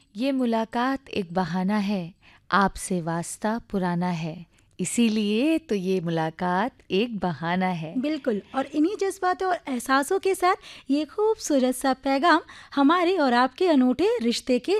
ये मुलाकात एक बहाना है, आपसे वास्ता पुराना है, इसीलिए तो ये मुलाकात एक बहाना है। बिल्कुल, और इन्हीं जज्बातों और एहसासों के साथ ये खूबसूरत सा पैगाम हमारे और आपके अनूठे रिश्ते के